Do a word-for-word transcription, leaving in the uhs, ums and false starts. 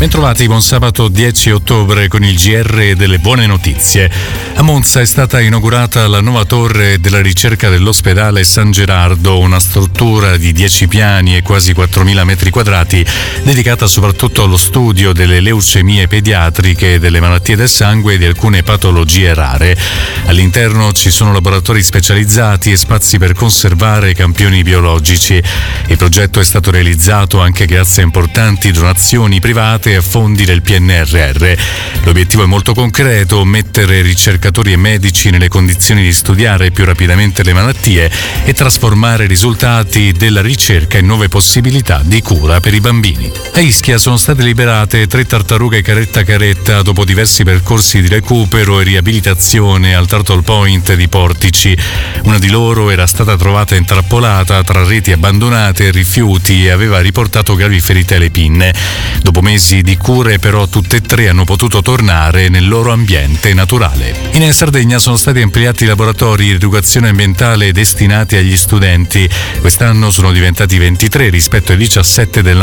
Bentrovati, buon sabato dieci ottobre con il G R delle buone notizie. A Monza è stata inaugurata la nuova torre della ricerca dell'ospedale San Gerardo, una struttura di dieci piani e quasi quattromila metri quadrati, dedicata soprattutto allo studio delle leucemie pediatriche, delle malattie del sangue e di alcune patologie rare. All'interno ci sono laboratori specializzati e spazi per conservare campioni biologici. Il progetto è stato realizzato anche grazie a importanti donazioni private e a fondi del P N R R. L'obiettivo è molto concreto: mettere ricercatori e medici nelle condizioni di studiare più rapidamente le malattie e trasformare i risultati della ricerca in nuove possibilità di cura per i bambini. A Ischia sono state liberate tre tartarughe caretta caretta dopo diversi percorsi di recupero e riabilitazione al Turtle Point di Portici. Una di loro era stata trovata intrappolata tra reti abbandonate e rifiuti e aveva riportato gravi ferite alle pinne. Dopo mesi di cure però tutte e tre hanno potuto tornare nel loro ambiente naturale. In Sardegna sono stati ampliati i laboratori di educazione ambientale destinati agli studenti. Quest'anno sono diventati ventitré rispetto ai diciassette dell'anno